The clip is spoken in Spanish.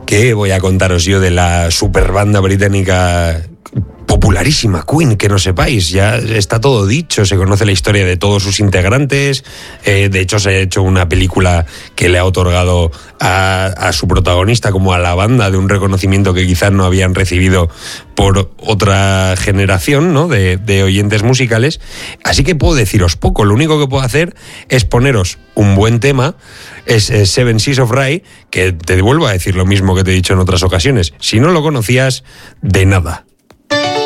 ¿Qué voy a contaros yo de la superbanda británica popularísima Queen? Que no sepáis, ya está todo dicho, se conoce la historia de todos sus integrantes, de hecho se ha hecho una película que le ha otorgado a su protagonista como a la banda de un reconocimiento que quizás no habían recibido por otra generación, ¿no?, de oyentes musicales. Así que puedo deciros poco, lo único que puedo hacer es poneros un buen tema, es Seven Seas of Rhye, que te vuelvo a decir lo mismo que te he dicho en otras ocasiones, si no lo conocías, de nada.